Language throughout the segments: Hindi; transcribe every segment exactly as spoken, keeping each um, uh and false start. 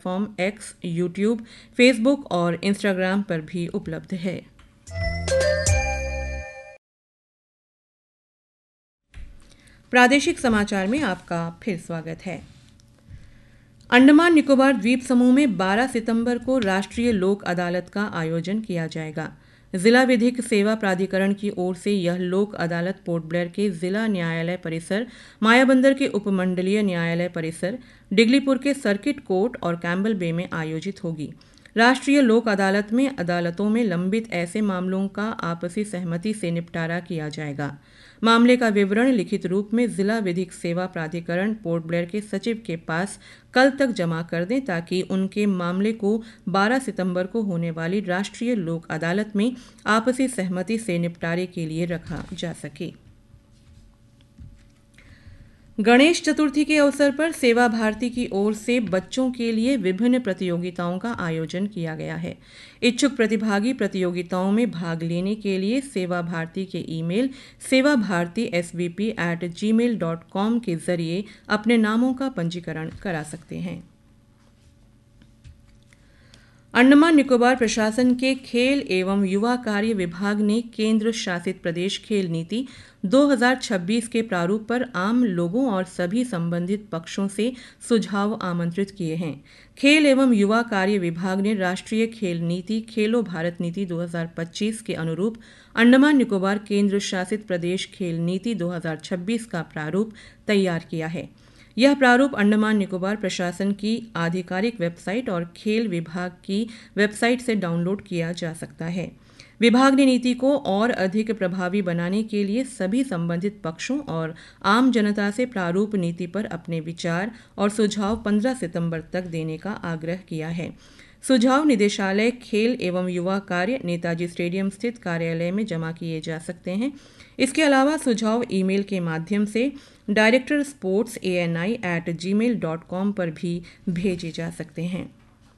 प्लेटफॉर्म एक्स, यूट्यूब, फेसबुक और इंस्टाग्राम पर भी उपलब्ध है। प्रादेशिक समाचार में आपका फिर स्वागत है। अंडमान निकोबार द्वीप समूह में बारह सितंबर को राष्ट्रीय लोक अदालत का आयोजन किया जाएगा। जिला विधिक सेवा प्राधिकरण की ओर से यह लोक अदालत पोर्ट ब्लेयर के जिला न्यायालय परिसर, मायाबंदर के उपमंडलीय न्यायालय परिसर, डिगलीपुर के सर्किट कोर्ट और कैम्बल बे में आयोजित होगी। राष्ट्रीय लोक अदालत में अदालतों में लंबित ऐसे मामलों का आपसी सहमति से निपटारा किया जाएगा। मामले का विवरण लिखित रूप में जिला विधिक सेवा प्राधिकरण पोर्ट ब्लेयर के सचिव के पास कल तक जमा कर दें ताकि उनके मामले को बारह सितंबर को होने वाली राष्ट्रीय लोक अदालत में आपसी सहमति से निपटारे के लिए रखा जा सके। गणेश चतुर्थी के अवसर पर सेवा भारती की ओर से बच्चों के लिए विभिन्न प्रतियोगिताओं का आयोजन किया गया है। इच्छुक प्रतिभागी प्रतियोगिताओं में भाग लेने के लिए सेवा भारती के ईमेल सेवा Bharti S V P eight जी मेल डॉट कॉम के जरिए अपने नामों का पंजीकरण करा सकते हैं। अंडमान निकोबार प्रशासन के खेल एवं युवा कार्य विभाग ने केंद्र शासित प्रदेश खेल नीति दो हज़ार छब्बीस के प्रारूप पर आम लोगों और सभी संबंधित पक्षों से सुझाव आमंत्रित किए हैं। खेल एवं युवा कार्य विभाग ने राष्ट्रीय खेल नीति खेलो भारत नीति दो हज़ार पच्चीस के अनुरूप अंडमान निकोबार केंद्र शासित प्रदेश खेल नीति दो हज़ार छब्बीस का प्रारूप तैयार किया है। यह प्रारूप अंडमान निकोबार प्रशासन की आधिकारिक वेबसाइट और खेल विभाग की वेबसाइट से डाउनलोड किया जा सकता है। विभाग ने नीति को और अधिक प्रभावी बनाने के लिए सभी संबंधित पक्षों और आम जनता से प्रारूप नीति पर अपने विचार और सुझाव पंद्रह सितंबर तक देने का आग्रह किया है। सुझाव निदेशालय खेल एवं युवा कार्य, नेताजी स्टेडियम स्थित कार्यालय में जमा किए जा सकते हैं। इसके अलावा सुझाव ईमेल के माध्यम से director sports A N I eight ji mail dot com पर भी भेजे जा सकते हैं।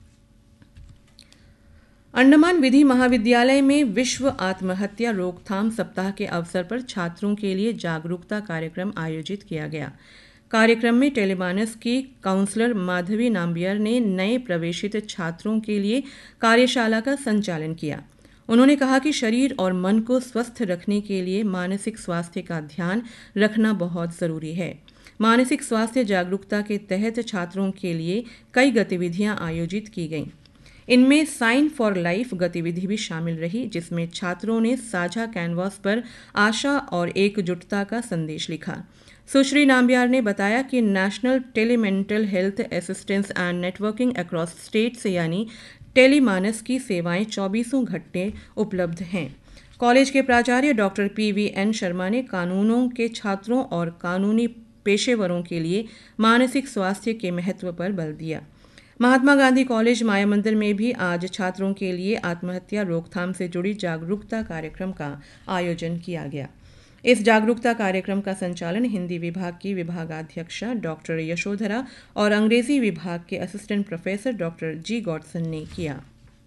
अंडमान विधि महाविद्यालय में विश्व आत्महत्या रोकथाम सप्ताह के अवसर पर छात्रों के लिए जागरूकता कार्यक्रम आयोजित किया गया। कार्यक्रम में टेलीमानस की काउंसलर माधवी नाम्बियर ने नए प्रवेशित छात्रों के लिए कार्यशाला का संचालन किया। उन्होंने कहा कि शरीर और मन को स्वस्थ रखने के लिए मानसिक स्वास्थ्य का ध्यान रखना बहुत जरूरी है। मानसिक स्वास्थ्य जागरूकता के तहत छात्रों के लिए कई गतिविधियां आयोजित की गईं। इनमें साइन फॉर लाइफ गतिविधि भी शामिल रही, जिसमें छात्रों ने साझा कैनवास पर आशा और एकजुटता का संदेश लिखा। सुश्री नाम्बियार ने बताया कि national टेलीमेंटल health assistance and networking across states यानी टेलीमानस की सेवाएं चौबीसों घंटे उपलब्ध हैं। कॉलेज के प्राचार्य doctor P V N Sharma ने कानूनों के छात्रों और कानूनी पेशेवरों के लिए मानसिक स्वास्थ्य के महत्व पर बल दिया। महात्मा गांधी कॉलेज मायाबंदर में भी आज छात्रों के लिए आत्महत्या रोकथाम से जुड़ी जागरूकता कार्यक्रम का आयोजन किया गया। इस जागरूकता कार्यक्रम का संचालन हिंदी विभाग की विभागाध्यक्षा डॉक्टर यशोधरा और अंग्रेजी विभाग के असिस्टेंट प्रोफेसर डॉक्टर जी गॉडसन ने किया।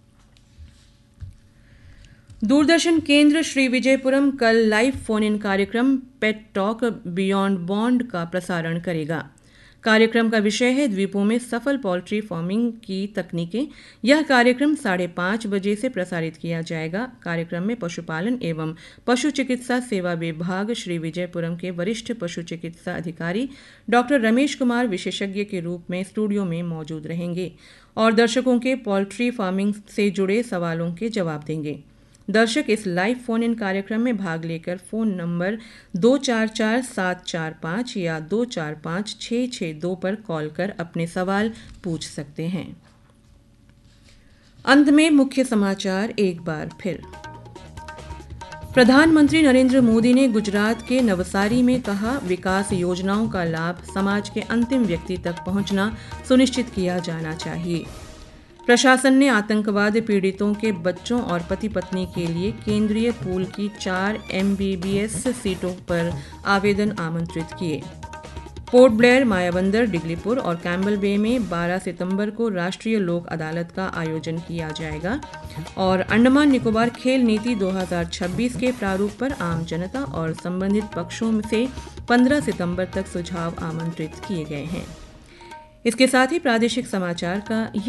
दूरदर्शन केंद्र श्री विजयपुरम कल लाइव फोन इन कार्यक्रम पेट टॉक बियॉन्ड बॉन्ड का प्रसारण करेगा। कार्यक्रम का विषय है द्वीपों में सफल पोल्ट्री फार्मिंग की तकनीकें। यह कार्यक्रम साढ़े पाँच बजे से प्रसारित किया जाएगा। कार्यक्रम में पशुपालन एवं पशु चिकित्सा सेवा विभाग श्री विजयपुरम के वरिष्ठ पशु चिकित्सा अधिकारी डॉक्टर रमेश कुमार विशेषज्ञ के रूप में स्टूडियो में मौजूद रहेंगे और दर्शकों के पोल्ट्री फार्मिंग से जुड़े सवालों के जवाब देंगे। दर्शक इस लाइव फोन इन कार्यक्रम में भाग लेकर फोन नंबर दो चार चार सात चार पाँच या दो चार पाँच छः छः दो पर कॉल कर अपने सवाल पूछ सकते हैं। अंत में मुख्य समाचार एक बार फिर। प्रधानमंत्री नरेंद्र मोदी ने गुजरात के नवसारी में कहा, विकास योजनाओं का लाभ समाज के अंतिम व्यक्ति तक पहुंचना सुनिश्चित किया जाना चाहिए। प्रशासन ने आतंकवाद पीड़ितों के बच्चों और पति पत्नी के लिए केंद्रीय पूल की चार एम बी बी एस सीटों पर आवेदन आमंत्रित किए। पोर्ट ब्लेयर, मायाबंदर, डिगलीपुर और कैम्बल बे में बारह सितंबर को राष्ट्रीय लोक अदालत का आयोजन किया जाएगा और अंडमान निकोबार खेल नीति दो हज़ार छब्बीस के प्रारूप पर आम जनता और संबंधित पक्षों से पंद्रह सितंबर तक सुझाव आमंत्रित किए गए हैं। इसके साथ ही प्रादेशिक समाचार का